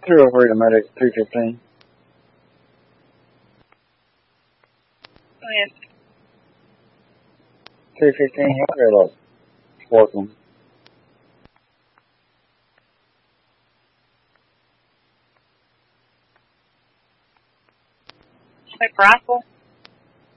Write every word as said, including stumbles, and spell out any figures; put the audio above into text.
two oh three to medic, two fifteen. Oh, yes. two fifteen, he'll go up. Working. Like rifle?